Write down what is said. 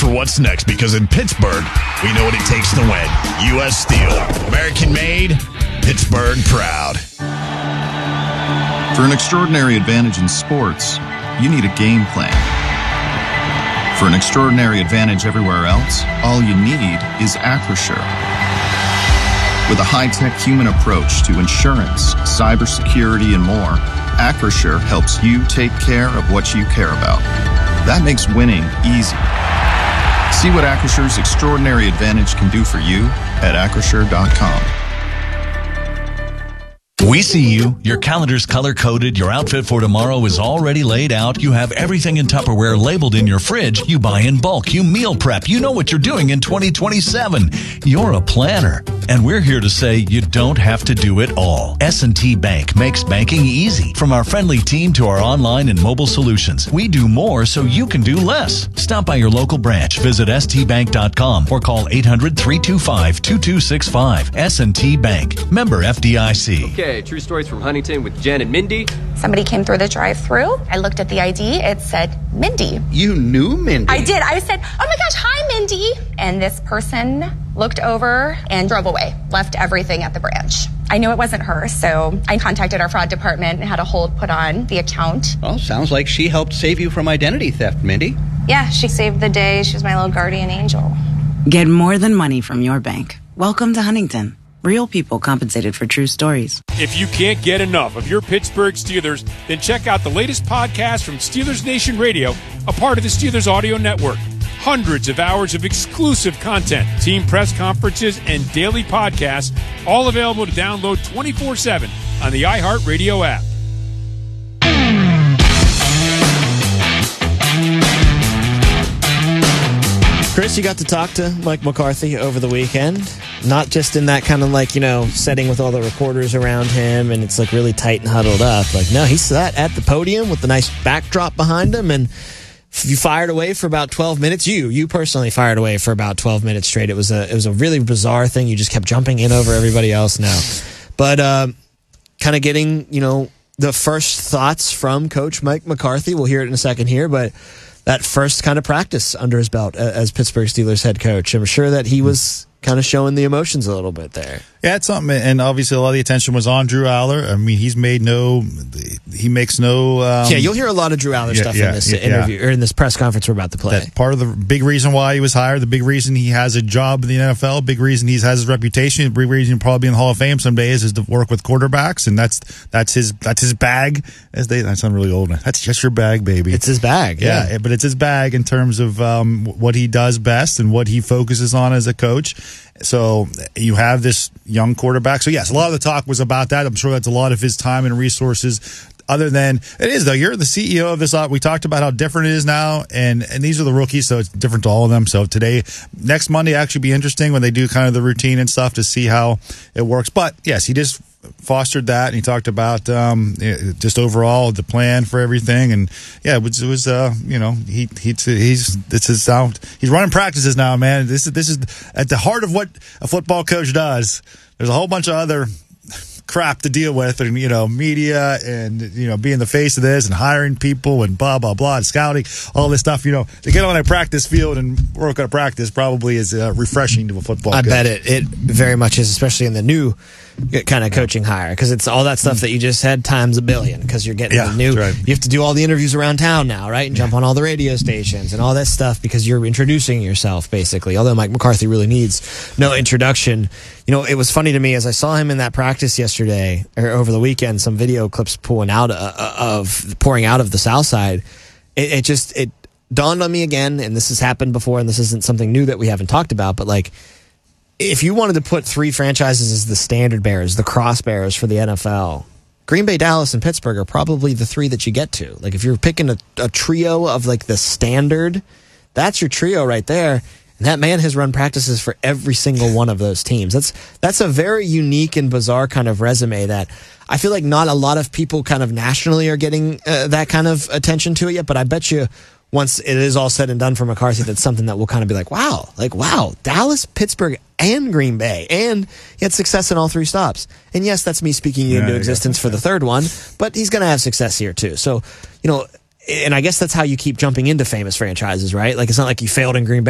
for what's next, because in Pittsburgh, we know what it takes to win. U.S. Steel. American made, Pittsburgh proud. For an extraordinary advantage in sports, you need a game plan. For an extraordinary advantage everywhere else, all you need is Acrisure. With a high-tech human approach to insurance, cybersecurity, and more, Acrisure helps you take care of what you care about. That makes winning easy. See what Acrisure's extraordinary advantage can do for you at Acrisure.com. We see you. Your calendar's color-coded. Your outfit for tomorrow is already laid out. You have everything in Tupperware labeled in your fridge. You buy in bulk. You meal prep. You know what you're doing in 2027. You're a planner. And we're here to say you don't have to do it all. S&T Bank makes banking easy. From our friendly team to our online and mobile solutions, we do more so you can do less. Stop by your local branch. Visit stbank.com or call 800-325-2265. S&T Bank. Member FDIC. Okay, true stories from Huntington with Jen and Mindy. Somebody came through the drive-thru. I looked at the ID. It said Mindy. You knew Mindy? I did. I said, oh my gosh, hi, Mindy. And this person looked over and drove away, left everything at the branch. I knew it wasn't her, so I contacted our fraud department and had a hold put on the account. Well, sounds like she helped save you from identity theft, Mindy. Yeah, she saved the day. She was my little guardian angel. Get more than money from your bank. Welcome to Huntington. Real people compensated for true stories. If you can't get enough of your Pittsburgh Steelers, then check out the latest podcast from Steelers Nation Radio, a part of the Steelers Audio Network. Hundreds of hours of exclusive content, team press conferences, and daily podcasts, all available to download 24/7 on the iHeartRadio app. Chris, you got to talk to Mike McCarthy over the weekend. Not just in that kind of setting with all the reporters around him and it's really tight and huddled up. No, he sat at the podium with the nice backdrop behind him, and you fired away for about 12 minutes. You personally fired away for about 12 minutes straight. It was a really bizarre thing. You just kept jumping in over everybody else now. But kind of getting, the first thoughts from Coach Mike McCarthy. We'll hear it in a second here, but that first kind of practice under his belt as Pittsburgh Steelers head coach. I'm sure that he was kind of showing the emotions a little bit there. Yeah, it's something, and obviously a lot of the attention was on Drew Aller. I mean, he makes no. Yeah, you'll hear a lot of Drew Aller stuff in this interview or in this press conference we're about to play. That part of the big reason why he was hired, the big reason he has a job in the NFL, big reason he has his reputation, the big reason he'll probably be in the Hall of Fame some days is to work with quarterbacks, and that's his bag. That sounds really old. That's just your bag, baby. It's his bag. Yeah, but it's his bag in terms of what he does best and what he focuses on as a coach. So you have this young quarterback. So, yes, a lot of the talk was about that. I'm sure that's a lot of his time and resources. Other than it is, though, you're the CEO of this. We talked about how different it is now, and these are the rookies, so it's different to all of them. So next Monday, actually be interesting when they do kind of the routine and stuff to see how it works. But, yes, he just fostered that, and he talked about just overall the plan for everything. And, yeah, it was he's running practices now, man. This is at the heart of what a football coach does. There's a whole bunch of other crap to deal with, and media, and being the face of this and hiring people and blah blah blah and scouting, all this stuff. To get on a practice field and work on a practice probably is refreshing to a football coach. I bet it very much is, especially in the new kind of coaching hire, because it's all that stuff that you just had times a billion, because you're getting the new. Right. You have to do all the interviews around town now, right, and jump on all the radio stations and all that stuff because you're introducing yourself basically. Although Mike McCarthy really needs no introduction. It was funny to me as I saw him in that practice yesterday or over the weekend. Some video clips pouring out of the South Side. It dawned on me again, and this has happened before, and this isn't something new that we haven't talked about, but if you wanted to put three franchises as the standard bearers, the cross bearers for the NFL, Green Bay, Dallas, and Pittsburgh are probably the three that you get to. If you're picking a trio of the standard, that's your trio right there. And that man has run practices for every single one of those teams. That's a very unique and bizarre kind of resume that I feel like not a lot of people kind of nationally are getting that kind of attention to it yet. But I bet you once it is all said and done for McCarthy, that's something that will kind of be wow, Dallas, Pittsburgh, and Green Bay, and he had success in all three stops. And yes, that's me speaking into existence for the third one, but he's going to have success here too. So, and I guess that's how you keep jumping into famous franchises, right? It's not like you failed in Green Bay